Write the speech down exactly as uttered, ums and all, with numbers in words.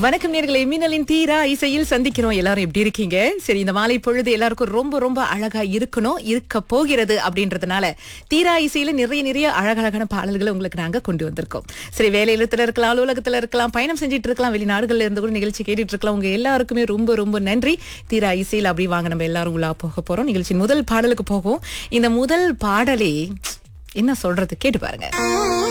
வணக்கம் நேர்களே, மின்னலின் தீரா இசையில் சந்திக்கிறோம். எல்லாரும் எப்படி இருக்கீங்க? சரி, இந்த மாலை பொழுது எல்லாருக்கும் ரொம்ப ரொம்ப அழகா இருக்கணும், இருக்க போகிறது அப்படின்றதுனால தீரா இசையில நிறைய நிறைய அழகழகான பாடல்களை உங்களுக்கு நாங்க கொண்டு வந்திருக்கோம். சரி, வேலை இல்லத்துல இருக்கலாம், அலுவலகத்துல இருக்கலாம், பயணம் செஞ்சுட்டு இருக்கலாம், வெளிநாடுகள்ல இருந்து கூட நிகழ்ச்சி கேட்டுட்டு இருக்கலாம். உங்க எல்லாருக்குமே ரொம்ப ரொம்ப நன்றி. தீரா இசையில் அப்படி வாங்க நம்ம எல்லாரும் உள்ளா போக போறோம். நிகழ்ச்சியின் முதல் பாடலுக்கு போகும். இந்த முதல் பாடலே என்ன சொல்றது கேட்டு பாருங்க.